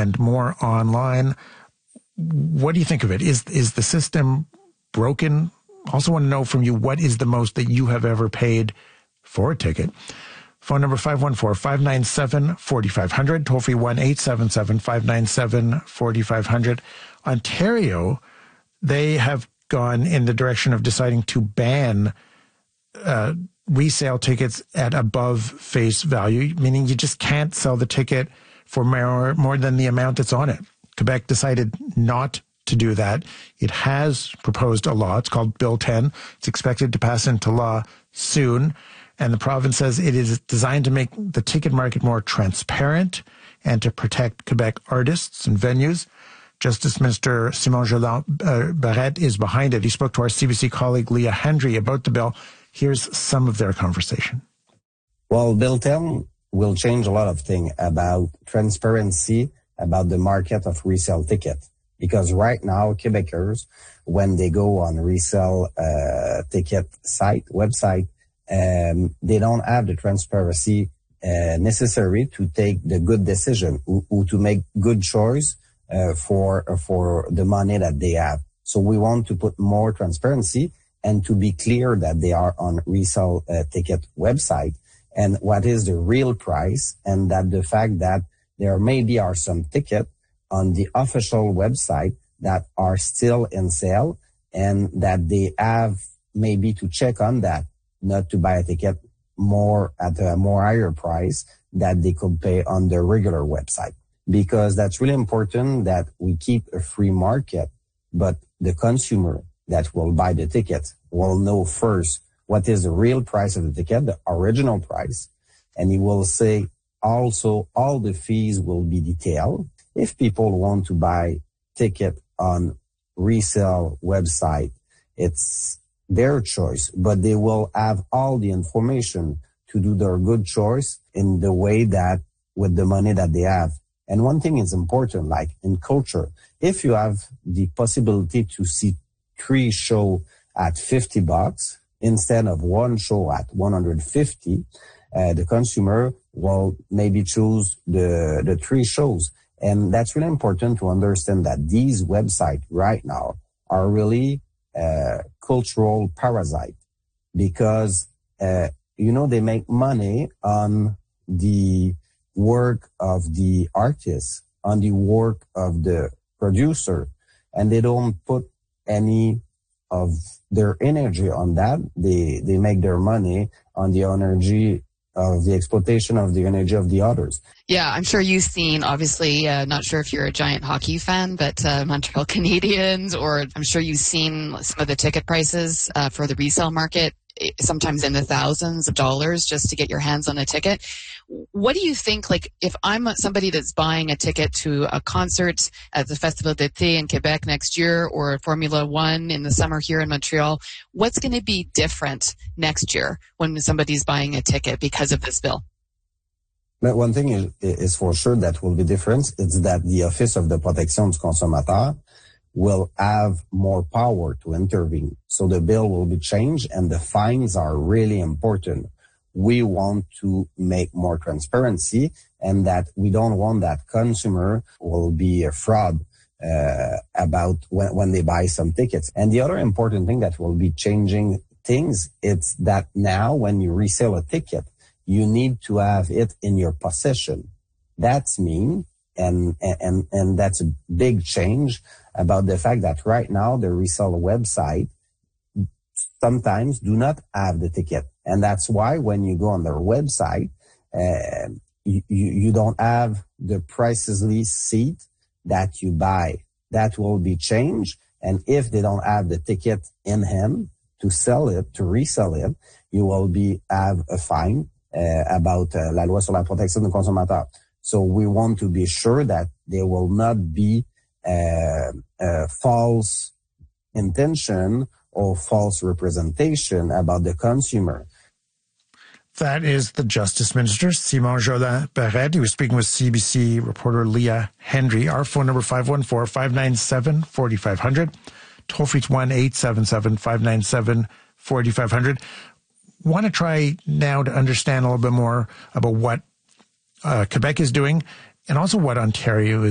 spend more online. What do you think of it? Is the system broken? Also want to know from you, what is the most that you have ever paid for a ticket? Phone number 514-597-4500. Toll free 1-877-597-4500. Ontario, they have gone in the direction of deciding to ban resale tickets at above face value, meaning you just can't sell the ticket for more than the amount that's on it. Quebec decided not to do that. It has proposed a law. It's called Bill 10. It's expected to pass into law soon. And the province says it is designed to make the ticket market more transparent and to protect Quebec artists and venues. Justice Minister Simon Jolin Barrette is behind it. He spoke to our CBC colleague Leah Hendry about the bill. Here's some of their conversation. Well, Bill 10 will change a lot of things about transparency, about the market of resale tickets. Because right now, Quebecers, when they go on resale ticket website, they don't have the transparency necessary to take the good decision or to make good choice for the money that they have. So we want to put more transparency and to be clear that they are on resale ticket website and what is the real price, and that the fact that there maybe are some tickets on the official website that are still in sale and that they have maybe to check on that, not to buy a ticket at a more higher price that they could pay on the regular website. Because that's really important that we keep a free market, but the consumer that will buy the ticket will know first what is the real price of the ticket, the original price, and he will say also all the fees will be detailed. If people want to buy ticket on resale website, it's their choice, but they will have all the information to do their good choice in the way that with the money that they have. And one thing is important, like in culture, if you have the possibility to see 3 shows at $50 instead of 1 show at $150, the consumer will maybe choose the 3 shows. And that's really important to understand that these websites right now are really cultural parasite because, they make money on the work of the artist, on the work of the producer, and they don't put any of their energy on that. They make their money on the energy of the exploitation of the energy of the others. Yeah, I'm sure you've seen, obviously, not sure if you're a giant hockey fan, but Montreal Canadiens, or I'm sure you've seen some of the ticket prices for the resale market, sometimes in the thousands of dollars just to get your hands on a ticket. What do you think, like, if I'm somebody that's buying a ticket to a concert at the Festival d'été in Quebec next year or Formula One in the summer here in Montreal, what's going to be different next year when somebody's buying a ticket because of this bill? But one thing is for sure that will be different. It's that the Office of the Protection du Consommateur will have more power to intervene. So the bill will be changed and the fines are really important. We want to make more transparency and that we don't want that consumer will be a fraud about when they buy some tickets. And the other important thing that will be changing things, it's that now when you resell a ticket, you need to have it in your possession. That's mean, and that's a big change about the fact that right now the resale website sometimes do not have the ticket. And that's why when you go on their website, you don't have the priceless seat that you buy. That will be changed. And if they don't have the ticket in hand to sell it, to resell it, you will have a fine about la loi sur la protection du consommateur. So we want to be sure that there will not be false intention or false representation about the consumer. That is the Justice Minister, Simon Jolin Barrette. He was speaking with CBC reporter Leah Hendry. Our phone number 514-597-4500. Toll free 1-877-597-4500. Want to try now to understand a little bit more about what Quebec is doing and also what Ontario is